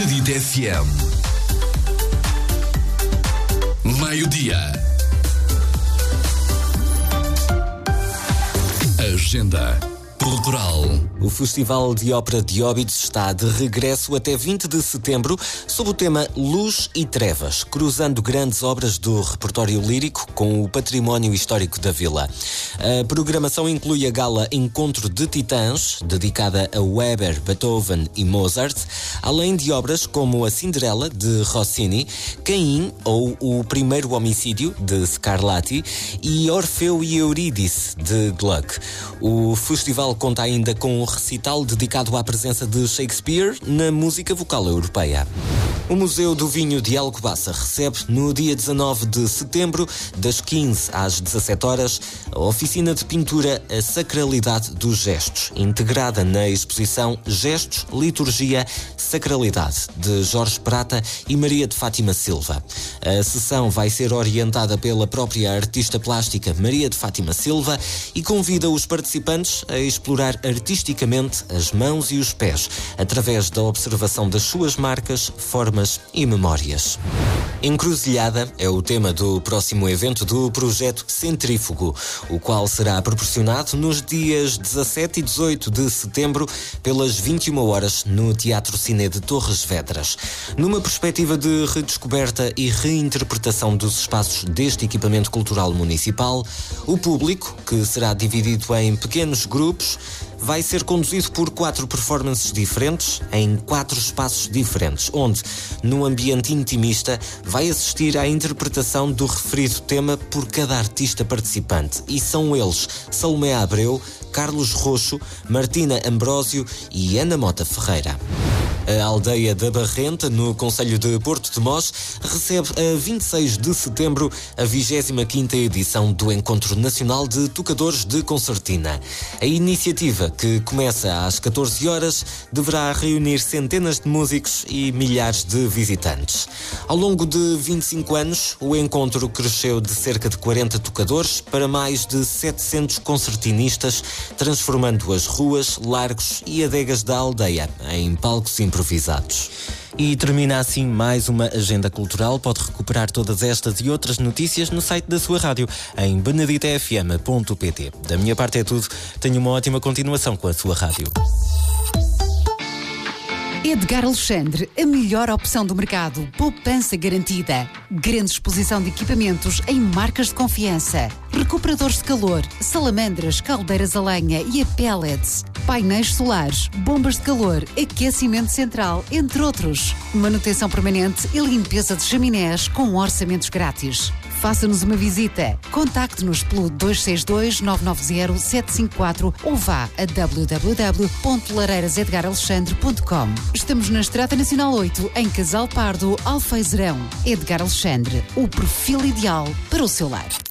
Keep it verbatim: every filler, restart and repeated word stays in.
Benedito F M. Meio-dia. Agenda cultural. O Festival de Ópera de Óbidos está de regresso até vinte de setembro, sob o tema Luz e Trevas, cruzando grandes obras do repertório lírico com o património histórico da vila. A programação inclui a gala Encontro de Titãs, dedicada a Weber, Beethoven e Mozart, além de obras como a Cinderela, de Rossini, Caim, ou O Primeiro Homicídio, de Scarlatti, e Orfeu e Eurídice, de Gluck. O festival conta ainda com um recital dedicado à presença de Shakespeare na música vocal europeia. O Museu do Vinho de Alcobaça recebe, no dia dezanove de setembro, das quinze às dezassete horas, a oficina de pintura A Sacralidade dos Gestos, integrada na exposição Gestos, Liturgia, Sacralidade, de Jorge Prata e Maria de Fátima Silva. A sessão vai ser orientada pela própria artista plástica Maria de Fátima Silva e convida os participantes a explorar artisticamente as mãos e os pés, através da observação das suas marcas, formas e memórias. Encruzilhada é o tema do próximo evento do projeto Centrífugo, o qual será proporcionado nos dias dezassete e dezoito de setembro, pelas vinte e uma horas, no Teatro Cine de Torres Vedras. Numa perspectiva de redescoberta e reinterpretação dos espaços deste equipamento cultural municipal, o público, que será dividido em pequenos grupos, vai ser conduzido por quatro performances diferentes em quatro espaços diferentes, onde, num ambiente intimista, vai assistir à interpretação do referido tema por cada artista participante. E são eles Salomé Abreu, Carlos Roxo, Martina Ambrósio e Ana Mota Ferreira. A aldeia da Barrenta, no concelho de Porto de Mós, recebe a vinte e seis de setembro a vigésima quinta edição do Encontro Nacional de Tocadores de Concertina. A iniciativa, que começa às catorze horas, deverá reunir centenas de músicos e milhares de visitantes. Ao longo de vinte e cinco anos, o encontro cresceu de cerca de quarenta tocadores para mais de setecentos concertinistas, transformando as ruas, largos e adegas da aldeia em palcos improvisados. E termina assim mais uma agenda cultural. Pode recuperar todas estas e outras notícias no site da sua rádio, em benedito f m ponto p t. Da minha parte é tudo. Tenha uma ótima continuação com a sua rádio. Edgar Alexandre, a melhor opção do mercado. Poupança garantida. Grande exposição de equipamentos em marcas de confiança. Recuperadores de calor, salamandras, caldeiras a lenha e a pellets. Painéis solares, bombas de calor, aquecimento central, entre outros. Manutenção permanente e limpeza de chaminés com orçamentos grátis. Faça-nos uma visita. Contacte-nos pelo dois seis dois, nove nove zero, sete cinco quatro ou vá a w w w ponto lareiras edgar alexandre ponto com. Estamos na Estrada Nacional oito, em Casal Pardo, Alfeizerão. Edgar Alexandre, o perfil ideal para o seu lar.